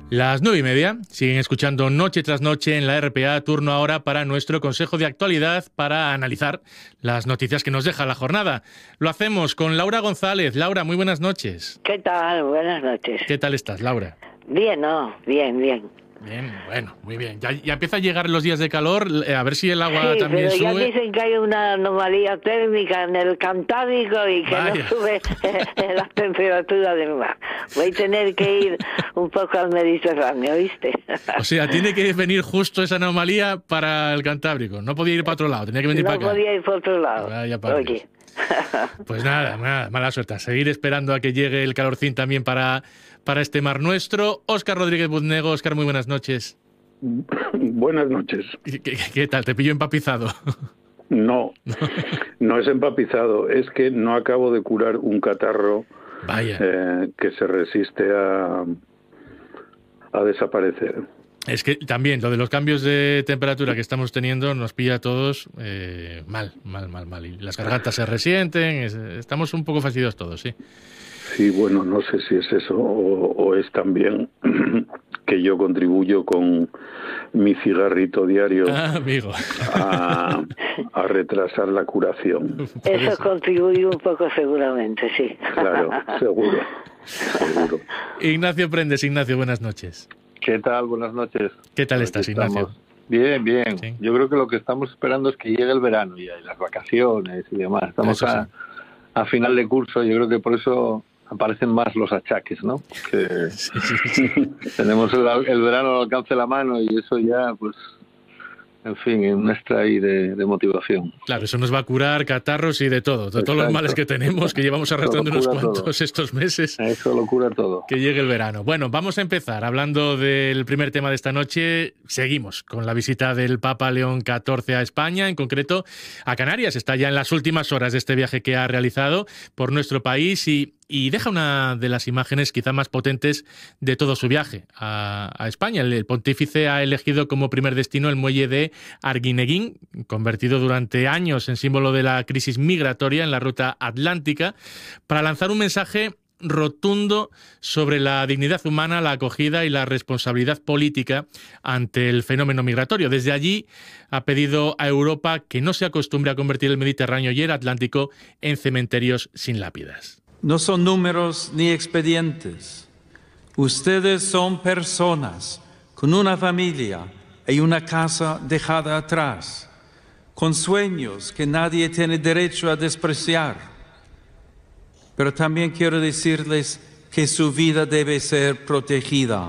Las 9:30, siguen escuchando noche tras noche en la RPA, turno ahora para nuestro consejo de actualidad para analizar las noticias que nos deja la jornada. Lo hacemos con Laura González. Laura, muy buenas noches. ¿Qué tal? Buenas noches. ¿Qué tal estás, Laura? Bien, ¿no? Bien. Bien, bueno, muy bien. Ya empieza a llegar los días de calor, a ver si el agua Sí, también pero sube. ya dicen que hay una anomalía térmica en el Cantábrico y que Vaya. no sube la temperatura del mar. Voy a tener que ir un poco al Mediterráneo, ¿viste? O sea, tiene que venir justo esa anomalía para el Cantábrico. No podía ir para otro lado, tenía que venir para acá. No podía ir por otro lado. Vaya por Dios. Oye. Pues nada, mala suerte. A seguir esperando a que llegue el calorcín también para este mar nuestro. Óscar Rodríguez Buznego. Óscar, muy buenas noches. Buenas noches. ¿Qué tal? ¿Te pillo empapizado? No es empapizado, es que no acabo de curar un catarro. Vaya. Que se resiste a desaparecer. Es que también lo de los cambios de temperatura que estamos teniendo nos pilla a todos mal. Y las gargantas se resienten, estamos un poco fastidiados todos, sí. Sí, bueno, no sé si es eso o es también que yo contribuyo con mi cigarrito diario amigo. a retrasar la curación. Eso contribuye un poco seguramente, sí. Claro, seguro. Ignacio Prendes. Ignacio, buenas noches. ¿Qué tal? Buenas noches. ¿Qué tal estás, Ignacio? Bien. Sí. Yo creo que lo que estamos esperando es que llegue el verano ya, y las vacaciones y demás. Estamos a final de curso, yo creo que por eso aparecen más los achaques, ¿no? Que sí. tenemos el verano al alcance de la mano y eso ya, pues, en fin, un extra ahí de motivación. Claro, eso nos va a curar catarros y de todo. De todos los males que tenemos, que llevamos arrastrando unos cuantos estos meses. Eso lo cura todo. Que llegue el verano. Bueno, vamos a empezar hablando del primer tema de esta noche. Seguimos con la visita del Papa León XIV a España, en concreto a Canarias. Está ya en las últimas horas de este viaje que ha realizado por nuestro país y deja una de las imágenes quizá más potentes de todo su viaje a España. El pontífice ha elegido como primer destino el muelle de Arguineguín, convertido durante años en símbolo de la crisis migratoria en la ruta atlántica, para lanzar un mensaje rotundo sobre la dignidad humana, la acogida y la responsabilidad política ante el fenómeno migratorio. Desde allí ha pedido a Europa que no se acostumbre a convertir el Mediterráneo y el Atlántico en cementerios sin lápidas. No son números ni expedientes. Ustedes son personas con una familia y una casa dejada atrás, con sueños que nadie tiene derecho a despreciar. Pero también quiero decirles que su vida debe ser protegida.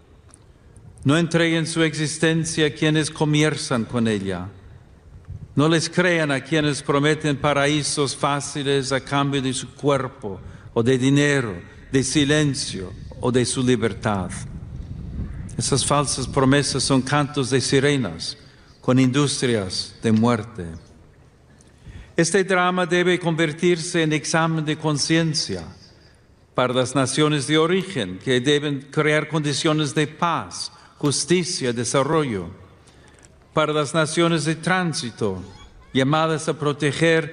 No entreguen su existencia a quienes comienzan con ella. No les crean a quienes prometen paraísos fáciles a cambio de su cuerpo, o de dinero, de silencio o de su libertad. Esas falsas promesas son cantos de sirenas con industrias de muerte. Este drama debe convertirse en examen de conciencia para las naciones de origen, que deben crear condiciones de paz, justicia y desarrollo. Para las naciones de tránsito, llamadas a proteger